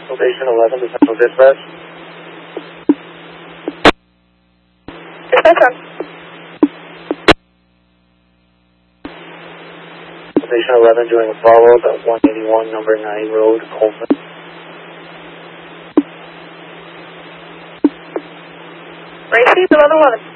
Station 11 to Central Dispatch. Dispatch on. Station 11 doing a follow-up at 181 number 9 Road, Colton. Received 1111.